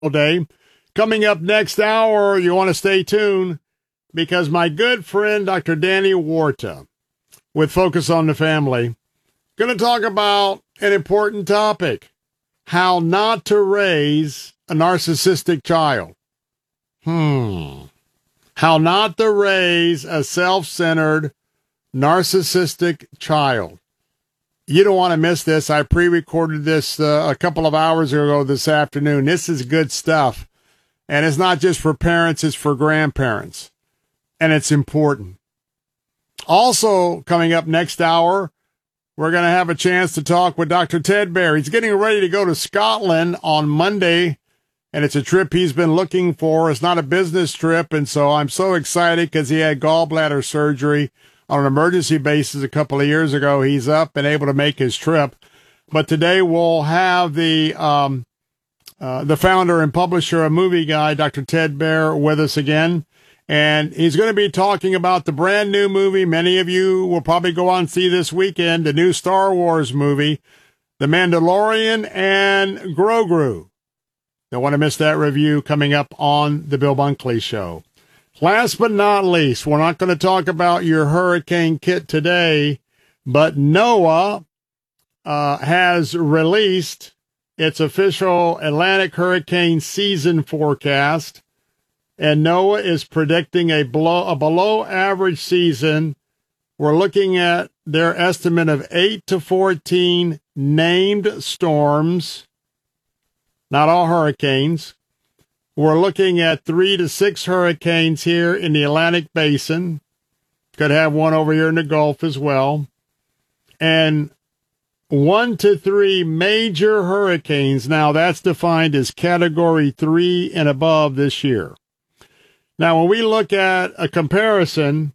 Day. Coming up next hour, you want to stay tuned because my good friend, Dr. Danny Warta, with Focus on the Family, going to talk about an important topic, how not to raise a narcissistic child. How not to raise a self-centered, narcissistic child. You don't want to miss this. I pre-recorded this a couple of hours ago this afternoon. This is good stuff. And it's not just for parents, it's for grandparents. And it's important. Also, coming up next hour, we're going to have a chance to talk with Dr. Ted Baehr. He's getting ready to go to Scotland on Monday, and it's a trip he's been looking for. It's not a business trip, and so I'm so excited because he had gallbladder surgery on an emergency basis a couple of years ago. He's up and able to make his trip. But today we'll have the founder and publisher of Movie Guide, Dr. Ted Baehr, with us again. And he's going to be talking about the brand new movie many of you will probably go on and see this weekend, the new Star Wars movie, The Mandalorian and Grogu. Don't want to miss that review coming up on The Bill Bunkley Show. Last but not least, we're not going to talk about your hurricane kit today, but NOAA has released its official Atlantic hurricane season forecast, and NOAA is predicting a below average season. We're looking at their estimate of 8 to 14 named storms, not all hurricanes. We're looking at 3 to 6 hurricanes here in the Atlantic Basin. Could have one over here in the Gulf as well. And 1 to 3 major hurricanes. Now, that's defined as Category 3 and above this year. Now, when we look at a comparison,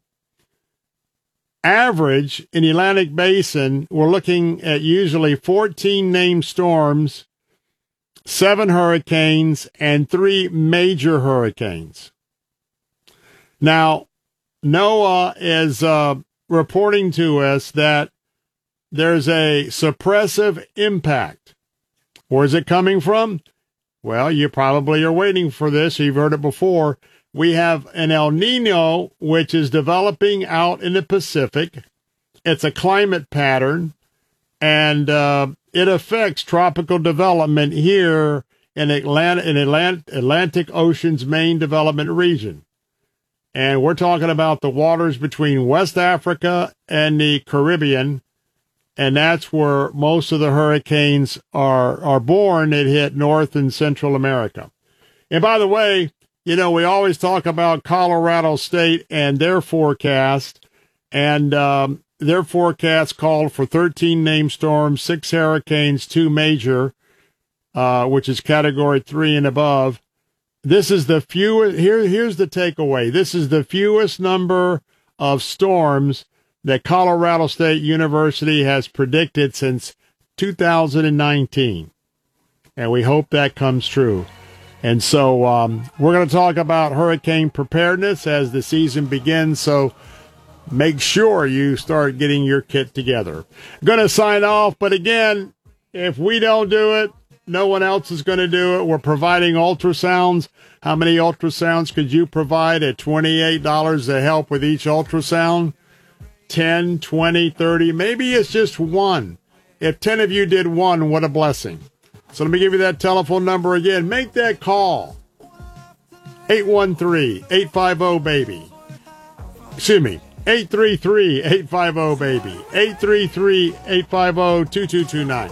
average in the Atlantic Basin, we're looking at usually 14 named storms, 7 hurricanes, and 3 major hurricanes. Now, NOAA is reporting to us that there's a suppressive impact. Where's it coming from? Well, you probably are waiting for this. You've heard it before. We have an El Nino, which is developing out in the Pacific. It's a climate pattern, and it affects tropical development here in Atlantic Ocean's main development region. And we're talking about the waters between West Africa and the Caribbean, and that's where most of the hurricanes are born that hit North and Central America. And by the way, you know, we always talk about Colorado State and their forecast, and their forecast called for 13 named storms, 6 hurricanes, 2 major, which is Category 3 and above. This is the fewest. Here's the takeaway. This is the fewest number of storms that Colorado State University has predicted since 2019. And we hope that comes true. And so we're going to talk about hurricane preparedness as the season begins. So make sure you start getting your kit together. Going to sign off. But again, if we don't do it, no one else is going to do it. We're providing ultrasounds. How many ultrasounds could you provide at $28 to help with each ultrasound? 10, 20, 30. Maybe it's just one. If 10 of you did one, what a blessing. So let me give you that telephone number again. Make that call. 813-850-BABY. Excuse me. 833-850-BABY. 833-850-2229.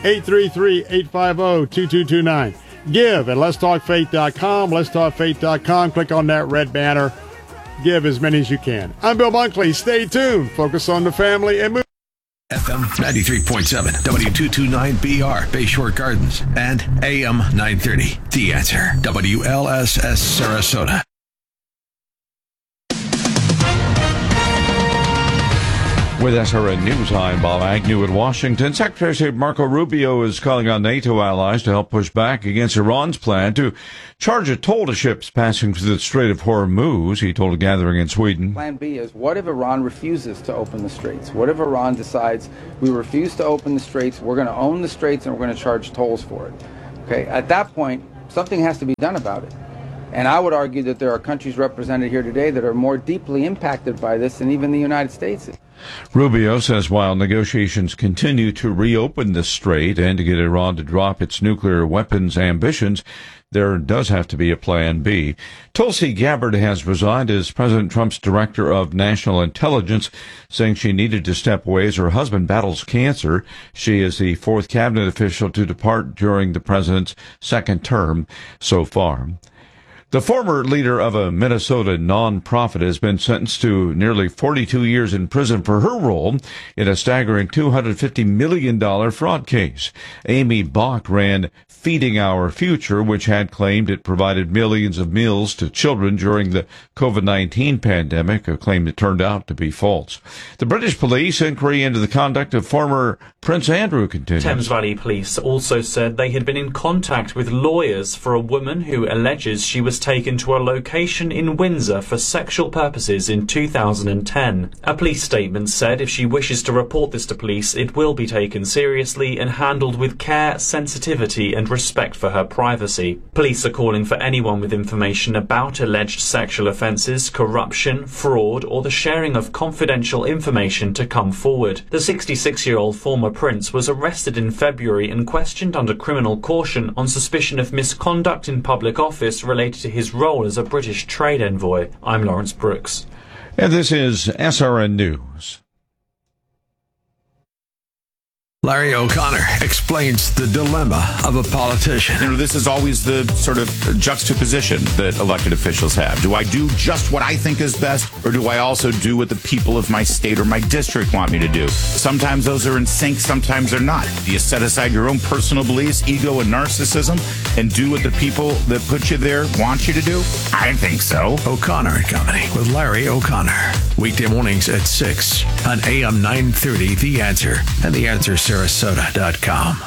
833-850-2229. Give at letstalkfaith.com. Letstalkfaith.com. Click on that red banner. Give as many as you can. I'm Bill Bunkley. Stay tuned. Focus on the family and move. FM 93.7, W229BR, Bayshore Gardens, and AM 930. The Answer, WLSS Sarasota. With SRN News, I'm Bob Agnew in Washington. Secretary of State Marco Rubio is calling on NATO allies to help push back against Iran's plan to charge a toll to ships passing through the Strait of Hormuz, he told a gathering in Sweden. Plan B is, what if Iran refuses to open the straits? What if Iran decides, we refuse to open the straits, we're going to own the straits, and we're going to charge tolls for it? Okay, at that point, Something has to be done about it. And I would argue that there are countries represented here today that are more deeply impacted by this than even the United States is. Rubio says while negotiations continue to reopen the strait and to get Iran to drop its nuclear weapons ambitions, there does have to be a plan B. Tulsi Gabbard has resigned as President Trump's Director of National Intelligence, saying she needed to step away as her husband battles cancer. She is the fourth cabinet official to depart during the president's second term so far. The former leader of a Minnesota nonprofit has been sentenced to nearly 42 years in prison for her role in a staggering $250 million fraud case. Amy Bach ran Feeding Our Future, which had claimed it provided millions of meals to children during the COVID-19 pandemic, a claim that turned out to be false. The British police inquiry into the conduct of former Prince Andrew continues. Thames Valley Police also said they had been in contact with lawyers for a woman who alleges she was taken to a location in Windsor for sexual purposes in 2010. A police statement said if she wishes to report this to police, it will be taken seriously and handled with care, sensitivity and respect for her privacy. Police are calling for anyone with information about alleged sexual offences, corruption, fraud or the sharing of confidential information to come forward. The 66-year-old former prince was arrested in February and questioned under criminal caution on suspicion of misconduct in public office related to his role as a British trade envoy. I'm Lawrence Brooks. And this is SRN News. Larry O'Connor explains the dilemma of a politician. You know, this is always the sort of juxtaposition that elected officials have. Do I do just what I think is best, or do I also do what the people of my state or my district want me to do? Sometimes those are in sync, sometimes they're not. Do you set aside your own personal beliefs, ego, and narcissism, and do what the people that put you there want you to do? I think so. O'Connor and Company with Larry O'Connor. Weekday mornings at 6 on AM 930, The Answer, and TheAnswerSarasota.com.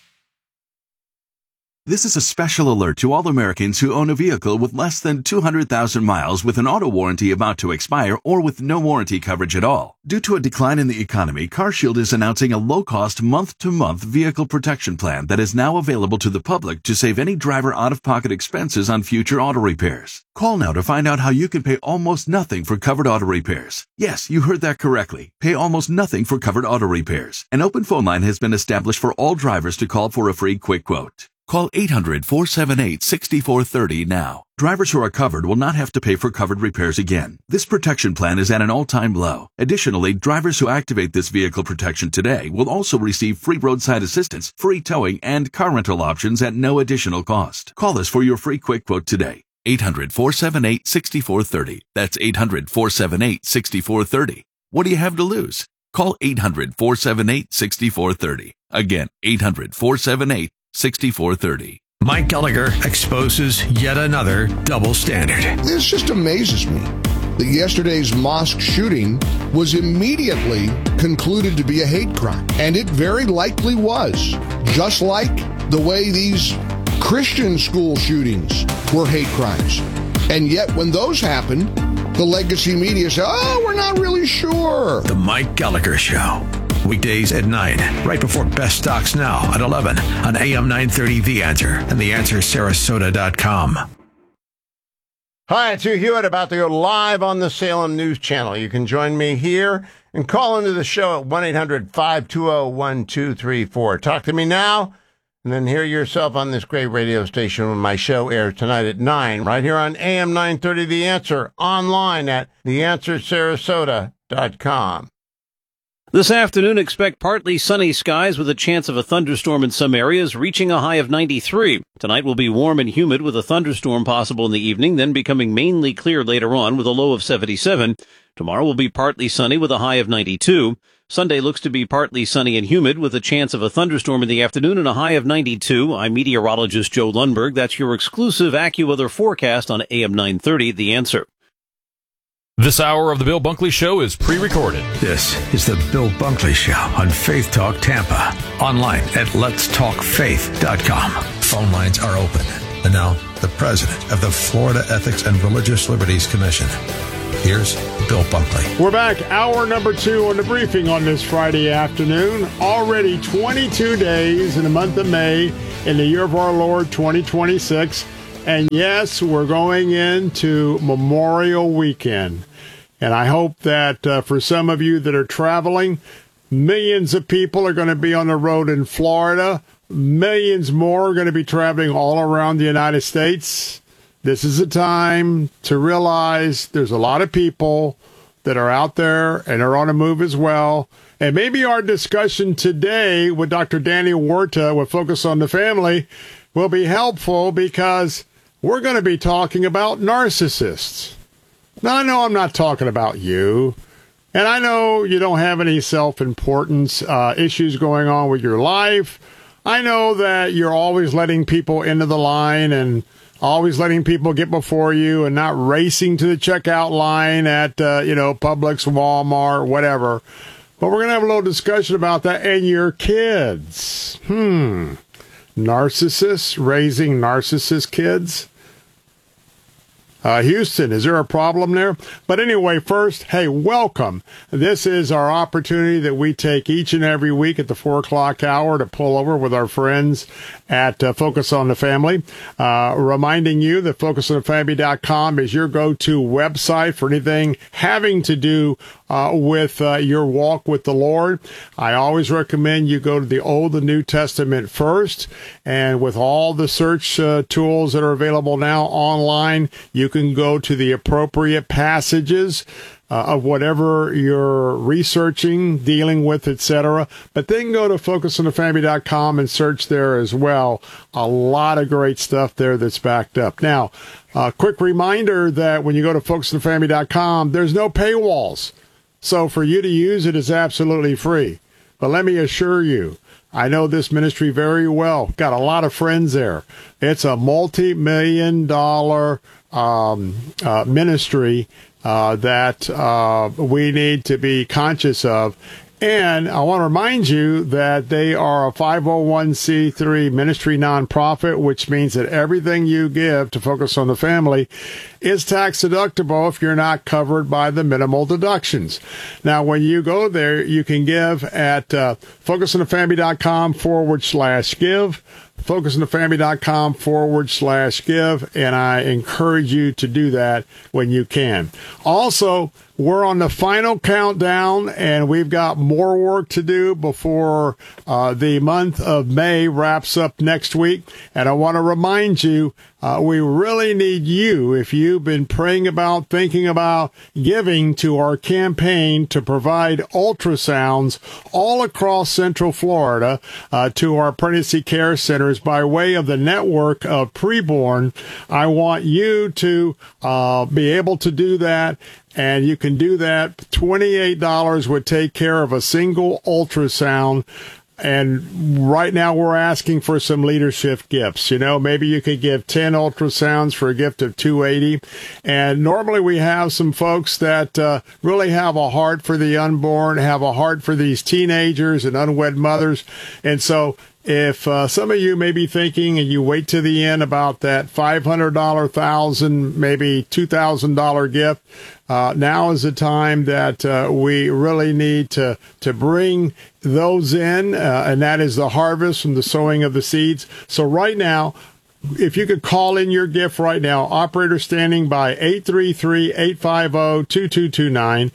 This is a special alert to all Americans who own a vehicle with less than 200,000 miles with an auto warranty about to expire or with no warranty coverage at all. Due to a decline in the economy, CarShield is announcing a low-cost month-to-month vehicle protection plan that is now available to the public to save any driver out-of-pocket expenses on future auto repairs. Call now to find out how you can pay almost nothing for covered auto repairs. Yes, you heard that correctly. Pay almost nothing for covered auto repairs. An open phone line has been established for all drivers to call for a free quick quote. Call 800-478-6430 now. Drivers who are covered will not have to pay for covered repairs again. This protection plan is at an all-time low. Additionally, drivers who activate this vehicle protection today will also receive free roadside assistance, free towing, and car rental options at no additional cost. Call us for your free quick quote today. 800-478-6430. That's 800-478-6430. What do you have to lose? Call 800-478-6430. Again, 800-478-6430. Mike Gallagher exposes yet another double standard. This just amazes me that yesterday's mosque shooting was immediately concluded to be a hate crime. And it very likely was. Just like the way these Christian school shootings were hate crimes. And yet when those happened, the legacy media said, oh, we're not really sure. The Mike Gallagher Show. Weekdays at 9, right before Best Stocks Now at 11 on AM 930 The Answer and TheAnswerSarasota.com. Hi, it's Hugh Hewitt, about to go live on the Salem News Channel. You can join me here and call into the show at 1-800-520-1234. Talk to me now, and then hear yourself on this great radio station when my show airs tonight at 9, right here on AM 930 The Answer, online at TheAnswerSarasota.com. This afternoon, expect partly sunny skies with a chance of a thunderstorm in some areas, reaching a high of 93. Tonight will be warm and humid with a thunderstorm possible in the evening, then becoming mainly clear later on with a low of 77. Tomorrow will be partly sunny with a high of 92. Sunday looks to be partly sunny and humid with a chance of a thunderstorm in the afternoon and a high of 92. I'm meteorologist Joe Lundberg. That's your exclusive AccuWeather forecast on AM 930, The Answer. This hour of the Bill Bunkley Show is pre-recorded. This is the Bill Bunkley Show on Faith Talk Tampa. Online at letstalkfaith.com. Phone lines are open. And now, the president of the Florida Ethics and Religious Liberties Commission. Here's Bill Bunkley. We're back, hour number 2 on the briefing on this Friday afternoon. Already 22 days in the month of May, in the year of our Lord 2026. And yes, we're going into Memorial Weekend. And I hope that for some of you that are traveling, millions of people are going to be on the road in Florida. Millions more are going to be traveling all around the United States. This is a time to realize there's a lot of people that are out there and are on the move as well. And maybe our discussion today with Dr. Danny Huerta with Focus on the Family will be helpful because we're going to be talking about narcissists. Now, I know I'm not talking about you, and I know you don't have any self-importance issues going on with your life. I know that you're always letting people into the line and always letting people get before you and not racing to the checkout line at, Publix, Walmart, whatever. But we're going to have a little discussion about that and your kids. Narcissists, raising narcissist kids. Houston, is there a problem there? But anyway, first, hey, welcome. This is our opportunity that we take each and every week at the 4 o'clock hour to pull over with our friends at Focus on the Family. Reminding you that FocusOnTheFamily.com is your go-to website for anything having to do with your walk with the Lord. I always recommend you go to the Old and New Testament first, and with all the search tools that are available now online, you can go to the appropriate passages of whatever you're researching, dealing with, etc. But then go to FocusOnTheFamily.com and search there as well. A lot of great stuff there that's backed up. Now, a quick reminder that when you go to FocusOnTheFamily.com, there's no paywalls. So for you to use it is absolutely free. But let me assure you, I know this ministry very well. Got a lot of friends there. It's a multi-million-dollar ministry that we need to be conscious of. And I want to remind you that they are a 501c3 ministry nonprofit, which means that everything you give to Focus on the Family is tax deductible if you're not covered by the minimal deductions. Now, when you go there, you can give at FocusOnTheFamily.com/give. FocusOnTheFamily.com/give, and I encourage you to do that when you can. Also, we're on the final countdown, and we've got more work to do before the month of May wraps up next week. And I want to remind you, we really need you, if you've been praying about, thinking about giving to our campaign to provide ultrasounds all across Central Florida to our pregnancy care centers by way of the network of Preborn. I want you to be able to do that. And you can do that. $28 would take care of a single ultrasound. And right now we're asking for some leadership gifts. Maybe you could give 10 ultrasounds for a gift of $280. And normally we have some folks that really have a heart for the unborn, have a heart for these teenagers and unwed mothers. And so if some of you may be thinking and you wait to the end about that $500, $1,000, maybe $2,000 gift, now is the time that we really need to bring those in, and that is the harvest from the sowing of the seeds. So right now, if you could call in your gift right now, operator standing by, 833-850-2229,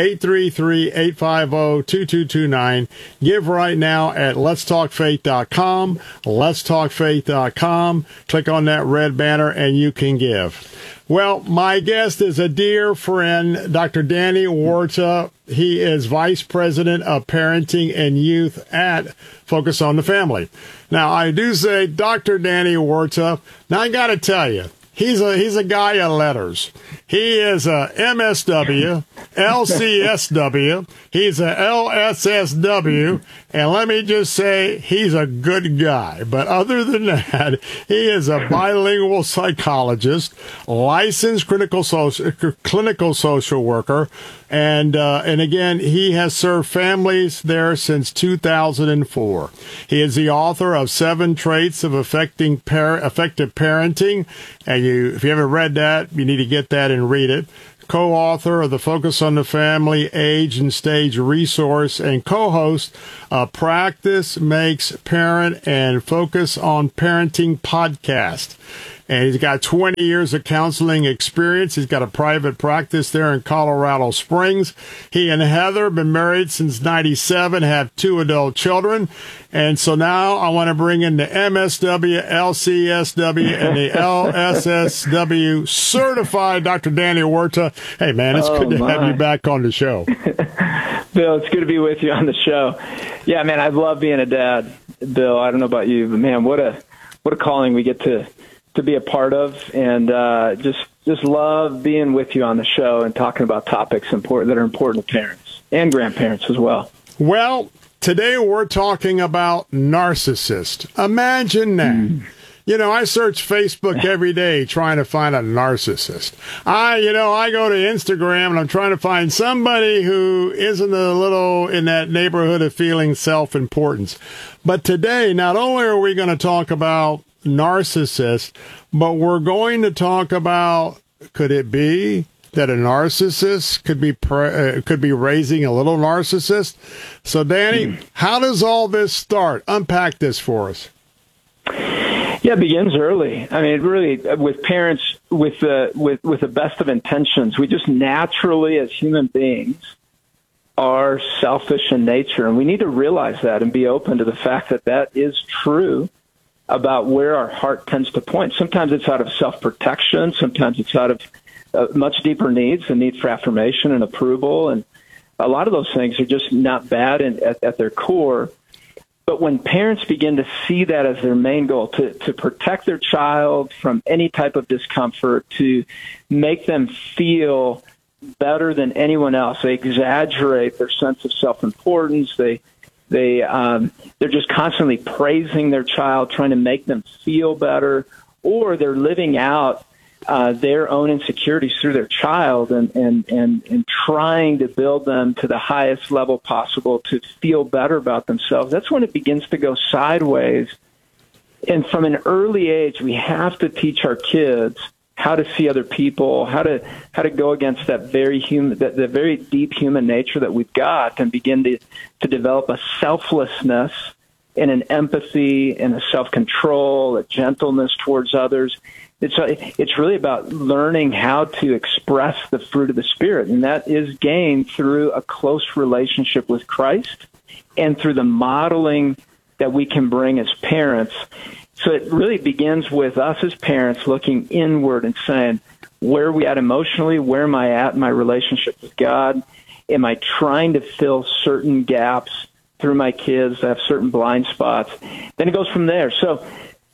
833-850-2229. Give right now at letstalkfaith.com, letstalkfaith.com. Click on that red banner and you can give. Well, my guest is a dear friend, Dr. Danny Huerta. He is Vice President of Parenting and Youth at Focus on the Family. Now, I do say Dr. Danny Huerta. Now, I got to tell you, he's a guy of letters. He is a MSW, LCSW. He's a LSSW. And let me just say, he's a good guy. But other than that, he is a bilingual psychologist, licensed clinical social worker. And again, he has served families there since 2004. He is the author of 7 Traits of Effective Parenting And if you haven't read that, you need to get that and read it. Co-author of the Focus on the Family, Age and Stage resource, and co-host of Practice Makes Parent and Focus on Parenting podcast. And he's got 20 years of counseling experience. He's got a private practice there in Colorado Springs. He and Heather have been married since 97, have 2 adult children. And so now I want to bring in the MSW, LCSW, and the LSSW certified Dr. Danny Huerta. Hey, man, it's good to have you back on the show. Bill, it's good to be with you on the show. Yeah, man, I love being a dad. Bill, I don't know about you, but, man, what a calling we get to be a part of, and just love being with you on the show and talking about topics that are important to parents and grandparents as well. Well, today we're talking about narcissist. Imagine that. You know, I search Facebook every day trying to find a narcissist. I go to Instagram and I'm trying to find somebody who isn't a little in that neighborhood of feeling self-importance. But today, not only are we going to talk about narcissist, but we're going to talk about, could it be that a narcissist could be raising a little narcissist? So, Danny, how does all this start? Unpack this for us. Yeah, it begins early. I mean, really, with parents with the best of intentions, we just naturally, as human beings, are selfish in nature, and we need to realize that and be open to the fact that that is true about where our heart tends to point. Sometimes it's out of self-protection. Sometimes it's out of much deeper needs, the need for affirmation and approval. And a lot of those things are just not bad at their core. But when parents begin to see that as their main goal, to protect their child from any type of discomfort, to make them feel better than anyone else, they exaggerate their sense of self-importance. They're just constantly praising their child, trying to make them feel better, or they're living out their own insecurities through their child and trying to build them to the highest level possible to feel better about themselves. That's when it begins to go sideways. And from an early age, we have to teach our kids how to see other people, how to go against that very the very deep human nature that we've got, and begin to develop a selflessness and an empathy and a self-control, a gentleness towards others. It's really about learning how to express the fruit of the Spirit, and that is gained through a close relationship with Christ and through the modeling that we can bring as parents. So it really begins with us as parents looking inward and saying, where are we at emotionally? Where am I at in my relationship with God? Am I trying to fill certain gaps through my kids that have certain blind spots? Then it goes from there. So,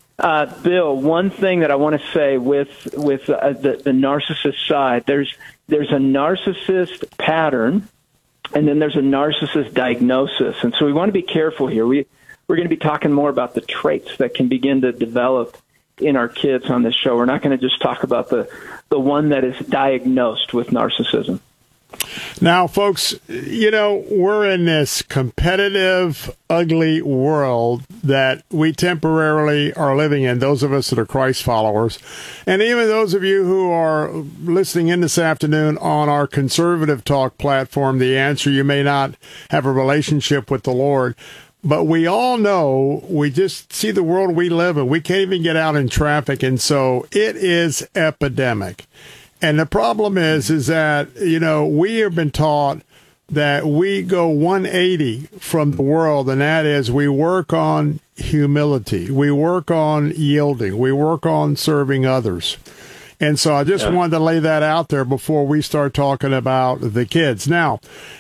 Bill, one thing that I want to say with the narcissist side, there's a narcissist pattern, and then there's a narcissist diagnosis. And so we want to be careful here. We're going to be talking more about the traits that can begin to develop in our kids on this show. We're not going to just talk about the one that is diagnosed with narcissism. Now, folks, we're in this competitive, ugly world that we temporarily are living in, those of us that are Christ followers. And even those of you who are listening in this afternoon on our Conservative Talk platform, The Answer, you may not have a relationship with the Lord. But we all know, we just see the world we live in. We can't even get out in traffic. And so it is epidemic. And the problem is that, we have been taught that we go 180 from the world. And that is, we work on humility. We work on yielding. We work on serving others. And so I just wanted to lay that out there before we start talking about the kids. Now,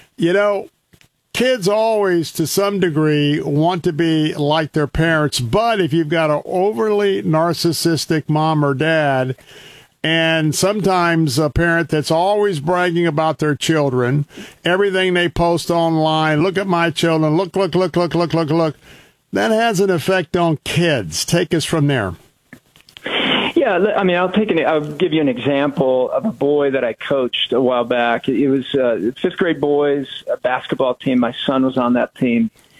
kids always, to some degree, want to be like their parents, but if you've got an overly narcissistic mom or dad, and sometimes a parent that's always bragging about their children, everything they post online, look at my children, look, that has an effect on kids. Take us from there. Yeah, I mean, I'll give you an example of a boy that I coached a while back. It was fifth grade boys, a basketball team. My son was on that team.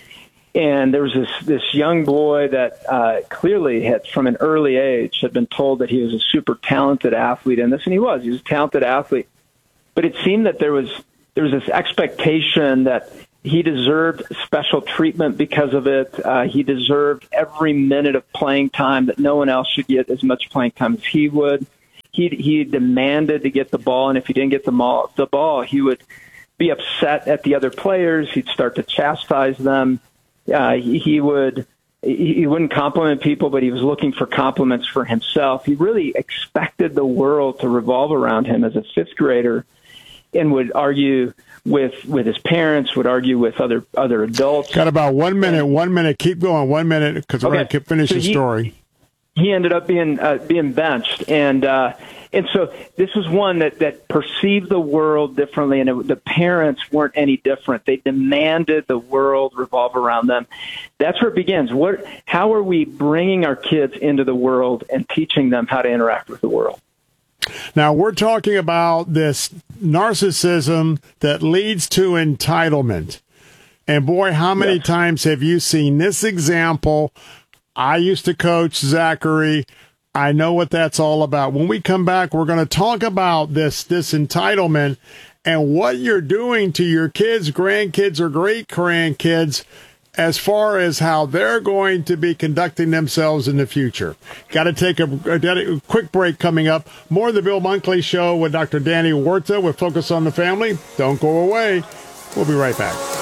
And there was this young boy that clearly had, from an early age, had been told that he was a super talented athlete in this, and he was a talented athlete. But it seemed that there was this expectation that he deserved special treatment because of it. He deserved every minute of playing time, that no one else should get as much playing time as he would. He demanded to get the ball, and if he didn't get the ball, he would be upset at the other players. He'd start to chastise them. He wouldn't compliment people, but he was looking for compliments for himself. He really expected the world to revolve around him as a fifth grader, and would argue with his parents, would argue with other adults. Got about 1 minute. 1 minute. Keep going. 1 minute, because we're going to finish the story. He ended up being benched, and so this was one that perceived the world differently, and the parents weren't any different. They demanded the world revolve around them. That's where it begins. How are we bringing our kids into the world and teaching them how to interact with the world? Now, we're talking about this narcissism that leads to entitlement. And boy, how many times have you seen this example? I used to coach Zachary. I know what that's all about. When we come back, we're going to talk about this entitlement and what you're doing to your kids, grandkids, or great-grandkids as far as how they're going to be conducting themselves in the future. Got to take a quick break coming up. More of the Bill Bunkley Show with Dr. Danny Huerta with Focus on the Family. Don't go away. We'll be right back.